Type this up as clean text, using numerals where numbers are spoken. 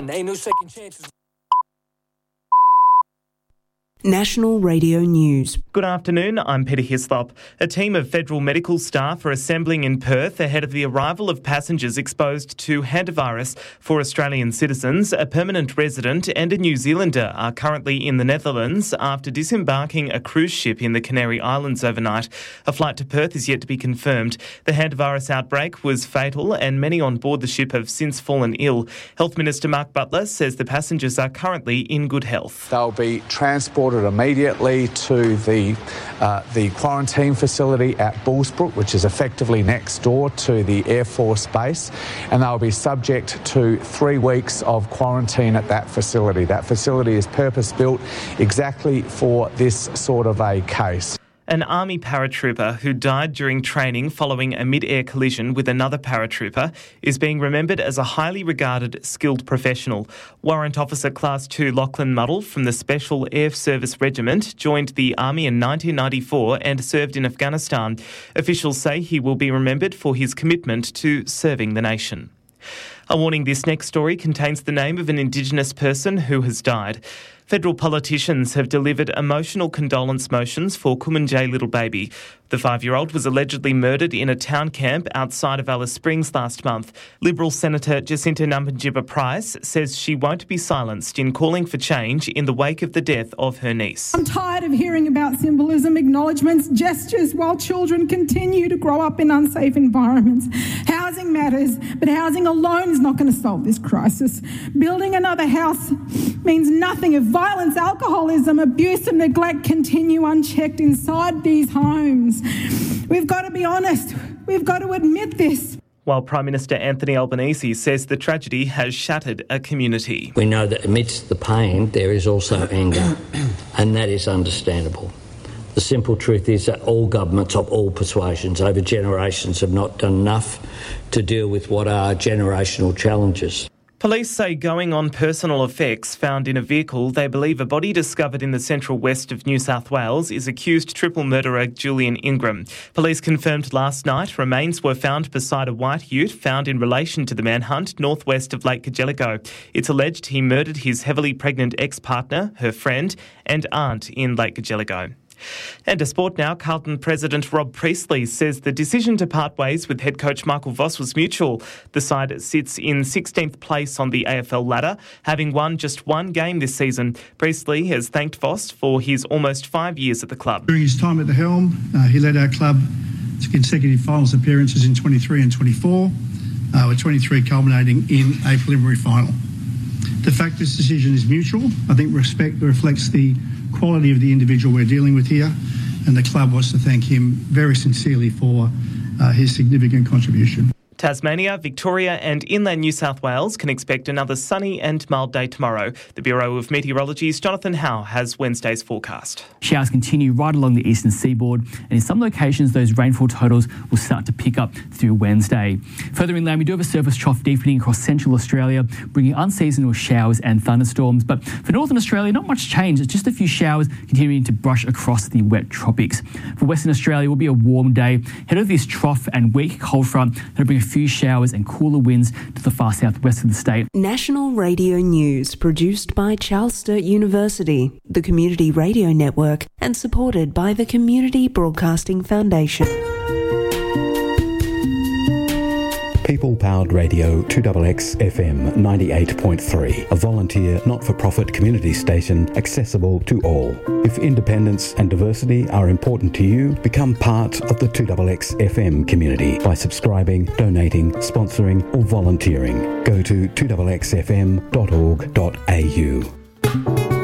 Ain't no second chances. National Radio News. Good afternoon, I'm Peter Hislop. A team of federal medical staff are assembling in Perth ahead of the arrival of passengers exposed to hantavirus for Australian citizens. A permanent resident and a New Zealander are currently in the Netherlands after disembarking a cruise ship in the Canary Islands overnight. A flight to Perth is yet to be confirmed. The hantavirus outbreak was fatal and many on board the ship have since fallen ill. Health Minister Mark Butler says the passengers are currently in good health. They'll be transported immediately to the quarantine facility at Bullsbrook, which is effectively next door to the Air Force Base, and they'll be subject to 3 weeks of quarantine at that facility. That facility is purpose-built exactly for this sort of a case. An Army paratrooper who died during training following a mid-air collision with another paratrooper is being remembered as a highly regarded, skilled professional. Warrant Officer Class 2 Lachlan Muddle from the Special Air Service Regiment joined the Army in 1994 and served in Afghanistan. Officials say he will be remembered for his commitment to serving the nation. A warning, this next story contains the name of an Indigenous person who has died. Federal politicians have delivered emotional condolence motions for Kumanjay Little Baby. The 5-year-old was allegedly murdered in a town camp outside of Alice Springs last month. Liberal Senator Jacinta Nampijinpa-Price says she won't be silenced in calling for change in the wake of the death of her niece. I'm tired of hearing about symbolism, acknowledgements, gestures while children continue to grow up in unsafe environments. Housing matters, but housing alone is not going to solve this crisis. Building another house means nothing if violence, alcoholism, abuse and neglect continue unchecked inside these homes. We've got to be honest. We've got to admit this. While Prime Minister Anthony Albanese says the tragedy has shattered a community. We know that amidst the pain there is also anger, and that is understandable. The simple truth is that all governments of all persuasions over generations have not done enough to deal with what are generational challenges. Police say going on personal effects found in a vehicle, they believe a body discovered in the central west of New South Wales is accused triple murderer Julian Ingram. Police confirmed last night remains were found beside a white ute found in relation to the manhunt northwest of Lake Cargelligo. It's alleged he murdered his heavily pregnant ex-partner, her friend and aunt in Lake Cargelligo. And to sport now, Carlton President Rob Priestley says the decision to part ways with head coach Michael Voss was mutual. The side sits in 16th place on the AFL ladder, having won just one game this season. Priestley has thanked Voss for his almost 5 years at the club. During his time at the helm, he led our club to consecutive finals appearances in 23 and 24, with 23 culminating in a preliminary final. The fact this decision is mutual, I think reflects the quality of the individual we're dealing with here, and the club wants to thank him very sincerely for his significant contribution. Tasmania, Victoria and inland New South Wales can expect another sunny and mild day tomorrow. The Bureau of Meteorology's Jonathan Howe has Wednesday's forecast. Showers continue right along the eastern seaboard, and in some locations those rainfall totals will start to pick up through Wednesday. Further inland, we do have a surface trough deepening across central Australia, bringing unseasonal showers and thunderstorms. But for northern Australia, not much change. It's just a few showers continuing to brush across the wet tropics. For Western Australia, it will be a warm day. Head of this trough and weak cold front that'll bring a few showers and cooler winds to the far southwest of the state. National Radio News, produced by Charles Sturt University, the Community Radio Network, and supported by the Community Broadcasting Foundation. People-powered radio 2XX FM 98.3, a volunteer not-for-profit community station accessible to all. If independence and diversity are important to you, become part of the 2XX FM community by subscribing, donating, sponsoring or volunteering. Go to 2xxfm.org.au.